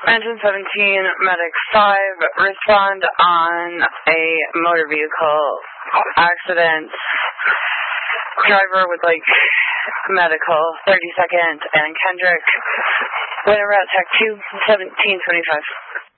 Engine 17, Medic 5, respond on a motor vehicle accident. Driver would like medical, 32nd, and Kendrick. Winter Route Tech 2, 1725.